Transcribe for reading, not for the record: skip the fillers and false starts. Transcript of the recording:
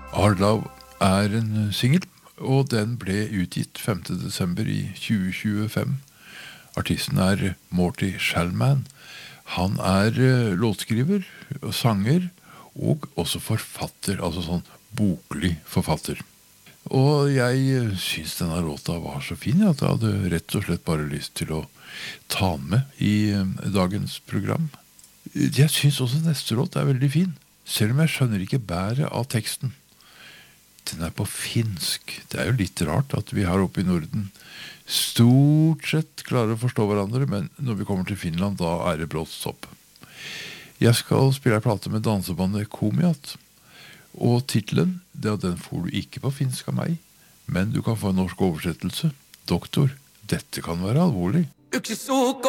Hard Love en single, og den ble utgitt 5. desember i 2025. Artisten Morty Shellman. Han låtskriver og sanger, og også forfatter, altså sånn boklig forfatter. Og jeg synes denne låta var så fin, at jeg hadde rett og slett bare lyst til å ta den med i dagens program. Jeg synes også neste låt veldig fin, selv om jeg skjønner ikke bæret av teksten. Den på finsk. Det jo litt rart at vi her oppe i Norden stort sett klarer å forstå hverandre, men når vi kommer til Finland, da det brått stopp. Jeg skal spille en plate med dansebandet Komiat, og titlen, den får du ikke på finsk av meg, men du kan få en norsk oversettelse. Doktor, dette kan være alvorlig.